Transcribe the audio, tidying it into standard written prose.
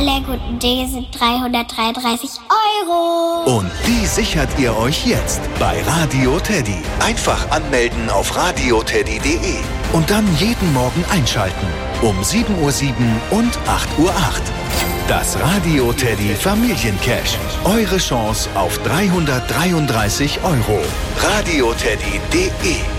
aller guten Dinge sind 333 Euro. Und die sichert ihr euch jetzt bei Radio Teddy. Einfach anmelden auf radioteddy.de und dann jeden Morgen einschalten. Um 7:07 Uhr und 8:08 Uhr. Das Radio Teddy Familiencash. Eure Chance auf 333 Euro. radioteddy.de